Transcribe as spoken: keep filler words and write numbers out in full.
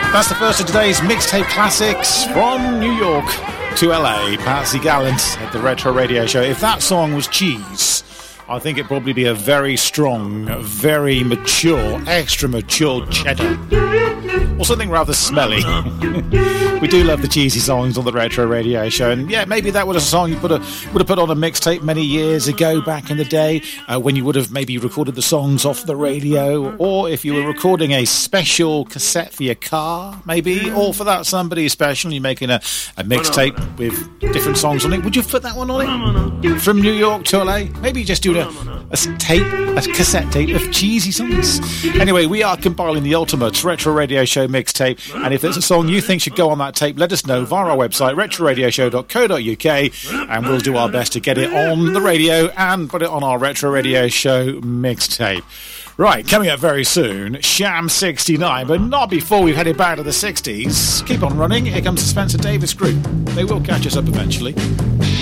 That's the first of today's mixtape classics from New York to L A. Patsy Gallant at the Retro Radio Show. If that song was cheese, I think it'd probably be a very strong, very mature, extra mature cheddar. Or something rather smelly. We do love the cheesy songs on the Retro Radio Show. And yeah, maybe that was a song you put a, would have put on a mixtape many years ago, back in the day, uh, when you would have maybe recorded the songs off the radio. Or if you were recording a special cassette for your car, maybe. Or for that somebody special, you're making a, a mixtape with different songs on it. Would you put that one on it? From New York to L A? Maybe just do a, a tape, a cassette tape of cheesy songs. Anyway, we are compiling the ultimate Retro Radio Show mixtape, and if there's a song you think should go on that tape, let us know via our website, retro radio show dot co dot uk, and we'll do our best to get it on the radio and put it on our Retro Radio Show mixtape. Right, coming up very soon, Sham sixty-nine, but not before we've headed back to the sixties. Keep on running, here comes the Spencer Davis Group. They will catch us up eventually.